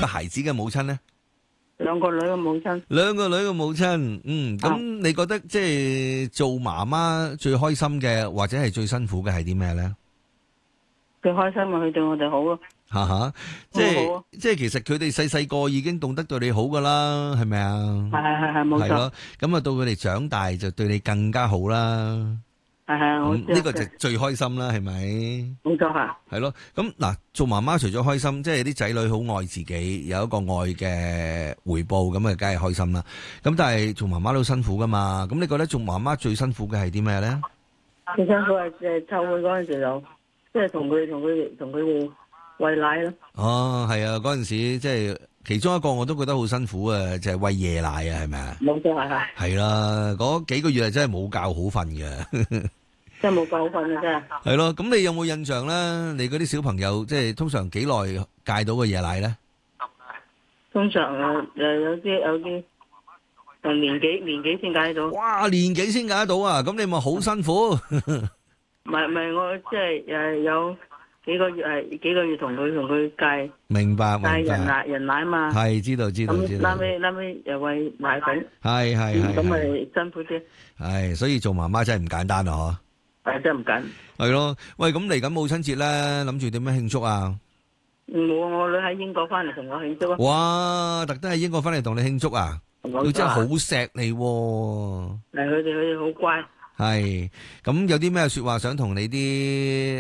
孩子嘅母親咧？ 兩個女嘅母親。 兩個女嘅母親，咁你覺得即係做媽媽最開心嘅，或者係最辛苦嘅係啲咩咧？ 最開心咪佢對我哋好咯。 哈哈，即係其實佢哋細細個已經懂得對你好噶啦，係咪啊？ 係冇錯。 係咯，咁啊到佢哋長大就對你更加好啦。 係呢個就最開心啦，係咪？ 冇錯吓。 係咯，咁嗱，做媽媽除咗開心，即係啲仔女好愛自己，有一個愛嘅回報，咁啊，梗係開心啦。咁但係做媽媽都辛苦噶嘛，咁你覺得做媽媽最辛苦嘅係啲咩咧？ 最辛苦係湊佢嗰陣時就，即係同佢哋餵奶咯。 哦，係啊，嗰陣時即係其中一個我都覺得好辛苦啊，就係餵夜奶啊，係咪啊？ 冇錯係。 係啦，嗰幾個月係真係冇覺好瞓嘅。 真係冇覺好瞓嘅真係。 係咯，咁你有冇印象咧？你嗰啲小朋友即係通常幾耐戒到個夜奶咧？ 通常有啲年幾先戒到。 哇，年幾先戒得到啊？咁你咪好辛苦。 唔係，我即係有幾個月同佢戒。 明白。 戒人奶嘛。 係知道。咁拉尾又餵奶粉。 係。 咁咪辛苦啲。 係，所以做媽媽真係唔簡單啊！ 係真係唔緊。 係咯，喂，咁嚟緊母親節咧，諗住點樣慶祝啊？ 我女喺英國翻嚟同我慶祝啊！ 哇，特登喺英國翻嚟同你慶祝啊！佢真係好錫你。 佢哋好乖。 係，咁有啲咩說話想同你啲